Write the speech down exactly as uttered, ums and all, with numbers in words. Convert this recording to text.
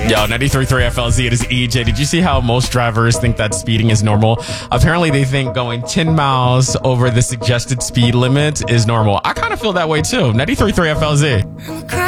Yo, ninety-three point three F L Z, it is E J. Did you see how most drivers think that speeding is normal? Apparently, they think going ten miles over the suggested speed limit is normal. I kind of feel that way too. ninety-three point three F L Z.